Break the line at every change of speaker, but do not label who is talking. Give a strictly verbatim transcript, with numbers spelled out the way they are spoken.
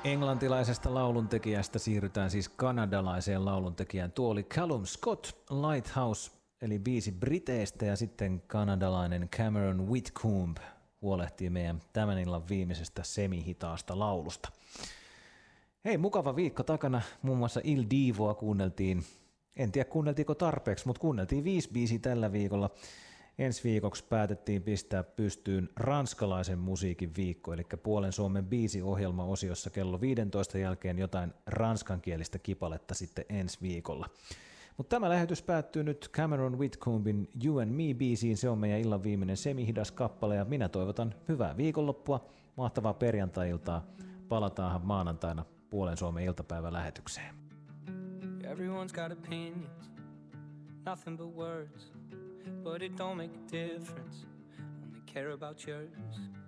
Englantilaisesta lauluntekijästä siirrytään siis kanadalaiseen lauluntekijään. Tuo oli Callum Scott, Lighthouse, eli biisi Briteistä, ja sitten kanadalainen Cameron Whitcomb huolehtii meidän tämän illan viimeisestä semihitaasta laulusta. Hei, mukava viikko takana. Muun muassa Il Divoa kuunneltiin. En tiedä kuunneltiinko tarpeeksi, mutta kuunneltiin viisi biisiä tällä viikolla. Ensi viikoksi päätettiin pistää pystyyn ranskalaisen musiikin viikko, eli puolen Suomen biisiohjelma-osiossa kello viisitoista jälkeen jotain ranskankielistä kipaletta sitten ensi viikolla. Mutta tämä lähetys päättyy nyt Cameron Whitcombin You and Me-biisiin. Se on meidän illan viimeinen semihidas kappale, ja minä toivotan hyvää viikonloppua, mahtavaa perjantai-iltaa. Palataanhan maanantaina puolen Suomen iltapäivälähetykseen. Everyone's got opinions, nothing but words, but it don't make a difference when they care about yours.